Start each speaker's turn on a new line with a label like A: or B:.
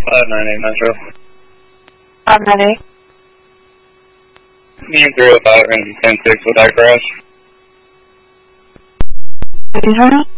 A: 598 Metro.
B: 598.
A: Me and 305 are going to be 10-6 with that crash.
B: Can you hear me?